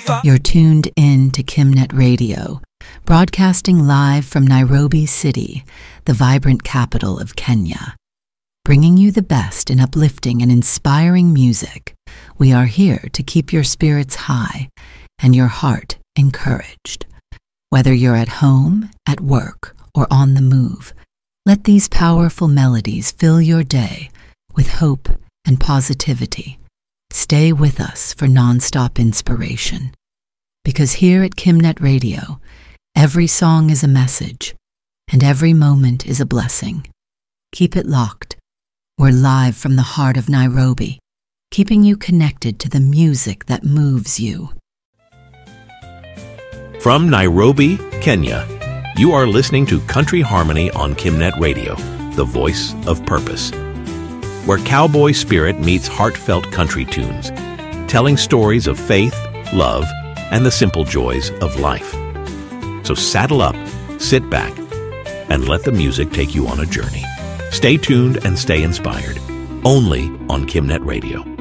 You're tuned in to KimNet Radio, broadcasting live from Nairobi City, the vibrant capital of Kenya. Bringing you the best in uplifting and inspiring music, we are here to keep your spirits high and your heart encouraged. Whether you're at home, at work, or on the move, let these powerful melodies fill your day with hope and positivity. Stay with us for nonstop inspiration. Because here at KimNet Radio, every song is a message, and every moment is a blessing. Keep it locked. We're live from the heart of Nairobi, keeping you connected to the music that moves you. From Nairobi, Kenya, you are listening to Country Harmony on KimNet Radio, the voice of purpose, where cowboy spirit meets heartfelt country tunes, telling stories of faith, love, and the simple joys of life. So saddle up, sit back, and let the music take you on a journey. Stay tuned and stay inspired, only on KimNet Radio.